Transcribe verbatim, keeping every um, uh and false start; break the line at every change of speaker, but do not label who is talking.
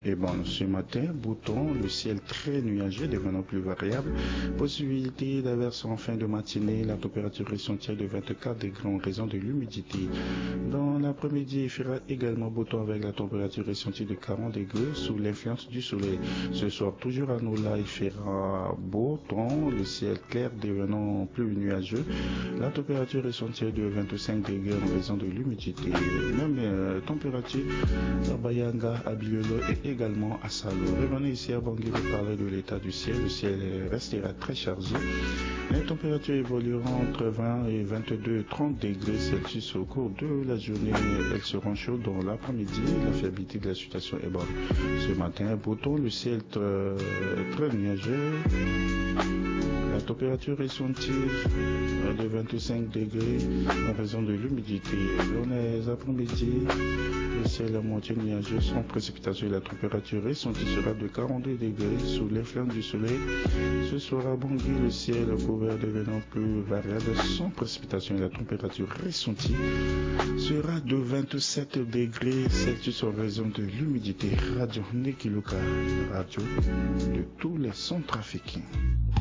Et bon, ce matin, beau temps, le ciel très nuageux, devenant plus variable. Possibilité d'averse en fin de matinée. La température ressentie de vingt-quatre degrés en raison de l'humidité. Dans l'après-midi, il fera également beau temps avec la température ressentie de quarante degrés sous l'influence du soleil. Ce soir, toujours à Nola, il fera beau temps, le ciel clair devenant plus nuageux. La température ressentie de vingt-cinq degrés en raison de l'humidité. Même euh, température à Bayanga, à Biolo et également à Salo. Revenez ici à Bangui pour parler de l'état du ciel. Le ciel restera très chargé. Les températures évolueront entre vingt et vingt-deux, trente degrés Celsius au cours de la journée. Elles seront chaudes dans l'après-midi. La fiabilité de la situation est bonne. Ce matin, beau temps, le ciel très, très nuageux. La température ressentie de vingt-cinq degrés en raison de l'humidité. Dans les après-midi, le ciel à moitié nuageux sans précipitation. La température ressentie sera de quarante-deux degrés sous l'influence du soleil. Ce soir à Bangui, le ciel couvert devenant plus variable sans précipitation. La température ressentie sera de vingt-sept degrés Celsius en raison de l'humidité. Radio Nekiluka, radio de tous les centres africains.